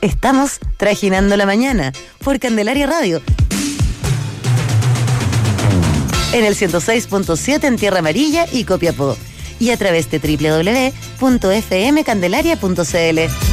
Estamos trajinando la mañana por Candelaria Radio. En el 106.7 en Tierra Amarilla y Copiapó. Y a través de www.fmcandelaria.cl.